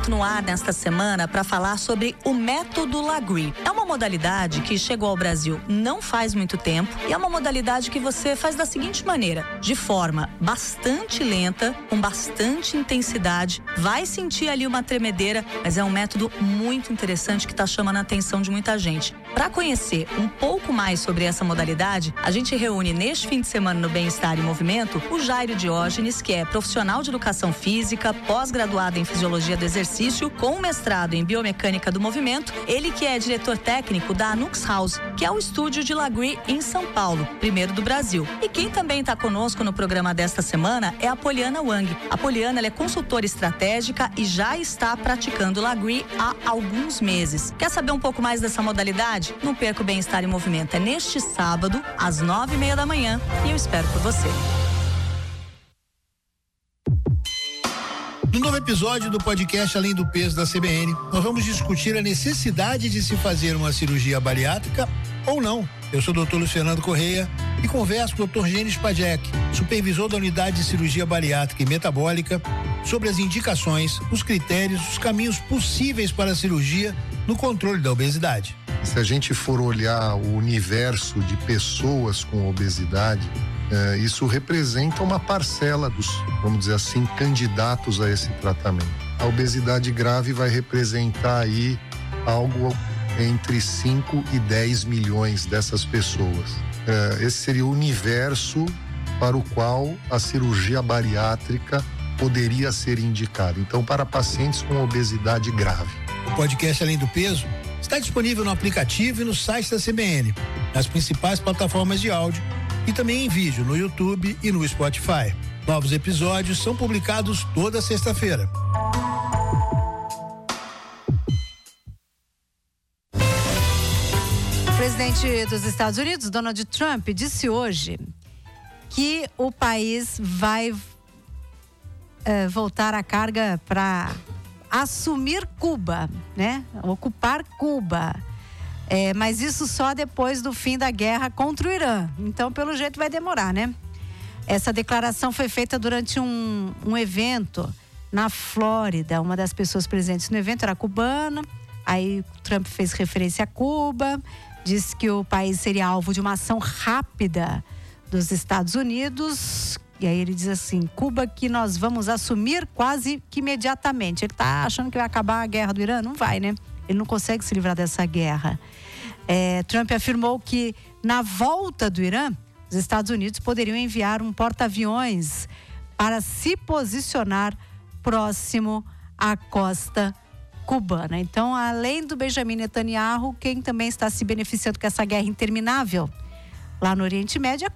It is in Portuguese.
No ar nesta semana para falar sobre o método Lagree. É uma modalidade que chegou ao Brasil não faz muito tempo e é uma modalidade que você faz da seguinte maneira, de forma bastante lenta, com bastante intensidade, vai sentir ali uma tremedeira, mas é um método muito interessante que está chamando a atenção de muita gente. Para conhecer um pouco mais sobre essa modalidade, a gente reúne neste fim de semana no Bem-Estar e Movimento o Jairo Diógenes, que é profissional de educação física, pós-graduado em fisiologia do exercício, com mestrado em biomecânica do movimento, ele que é diretor técnico da Anux House, que é o estúdio de Lagree em São Paulo, primeiro do Brasil. E quem também está conosco no programa desta semana é a Poliana Wang. A Poliana, ela é consultora estratégica e já está praticando Lagree há alguns meses. Quer saber um pouco mais dessa modalidade? Não perca o Bem-Estar em Movimento. É neste sábado, às 9:30 da manhã, e eu espero por você. No novo episódio do podcast Além do Peso da CBN, nós vamos discutir a necessidade de se fazer uma cirurgia bariátrica ou não. Eu sou o Dr. Luiz Fernando Correia e converso com o Dr. Gênesis Padjek, supervisor da Unidade de Cirurgia Bariátrica e Metabólica, sobre as indicações, os critérios, os caminhos possíveis para a cirurgia no controle da obesidade. Se a gente for olhar o universo de pessoas com obesidade, isso representa uma parcela dos, vamos dizer assim, candidatos a esse tratamento. A obesidade grave vai representar aí algo entre 5 e 10 milhões dessas pessoas. Esse seria o universo para o qual a cirurgia bariátrica poderia ser indicada. Então, para pacientes com obesidade grave. O podcast Além do Peso está disponível no aplicativo e no site da CBN, nas principais plataformas de áudio e também em vídeo no YouTube e no Spotify. Novos episódios são publicados toda sexta-feira. O presidente dos Estados Unidos, Donald Trump, disse hoje que o país vai voltar a carga para assumir Cuba, né? Ocupar Cuba. Mas isso só depois do fim da guerra contra o Irã. Então, pelo jeito, vai demorar, né? Essa declaração foi feita durante um evento na Flórida. Uma das pessoas presentes no evento era cubana. Aí, Trump fez referência a Cuba, disse que o país seria alvo de uma ação rápida dos Estados Unidos. E aí ele diz assim, Cuba que nós vamos assumir quase que imediatamente. Ele está achando que vai acabar a guerra do Irã? Não vai, né? Ele não consegue se livrar dessa guerra. Trump afirmou que na volta do Irã, os Estados Unidos poderiam enviar um porta-aviões para se posicionar próximo à costa cubana. Então, além do Benjamin Netanyahu, quem também está se beneficiando com essa guerra interminável lá no Oriente Médio é